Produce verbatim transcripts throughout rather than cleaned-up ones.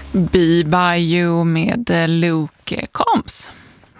Be By You med Luke Combs.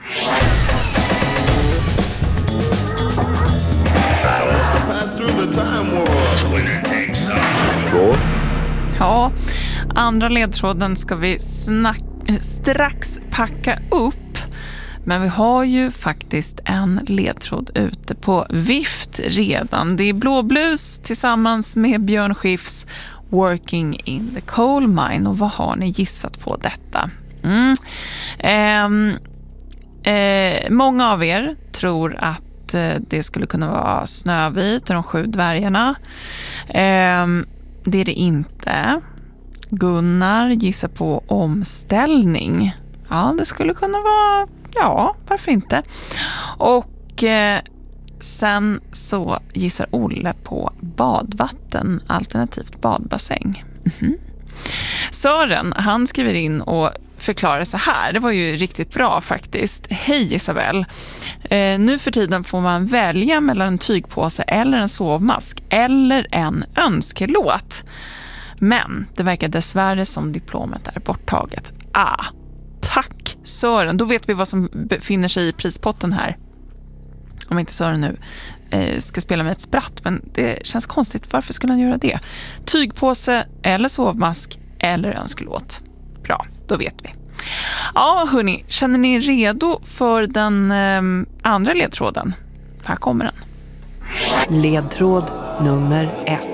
Ja, andra ledtråden ska vi snack- strax packa upp. Men vi har ju faktiskt en ledtråd ute på vift redan. Det är Blå Blues tillsammans med Björn Skifs Working in the Coal Mine. Och vad har ni gissat på detta? Mm. Eh, eh, många av er tror att eh, det skulle kunna vara Snövit och de sju dvärgarna. Eh, det är det inte. Gunnar gissar på Omställning. Ja, det skulle kunna vara... Ja, varför inte? Och eh, sen så gissar Olle på badvatten, alternativt badbassäng. Mm-hmm. Sören, han skriver in och förklarar så här. Det var ju riktigt bra faktiskt. Hej Isabel. Eh, nu för tiden får man välja mellan en tygpåse eller en sovmask eller en önskelåt. Men det verkar dessvärre som diplomet är borttaget. Ah, tack Sören. Då vet vi vad som befinner sig i prispotten här. Om inte Sören nu eh, ska spela med ett spratt. Men det känns konstigt. Varför skulle han göra det? Tygpåse eller sovmask eller önskelåt. Bra, då vet vi. Ja hörni, känner ni er redo för den eh, andra ledtråden? Här kommer den. Ledtråd nummer ett.